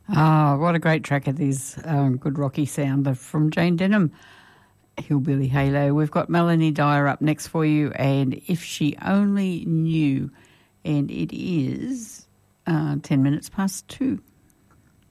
Oh, what a great track it is. Good rocky sound from Jane Denham, Hillbilly Halo. We've got Melanie Dyer up next for you, and If She Only Knew. And it is 10 minutes past 2.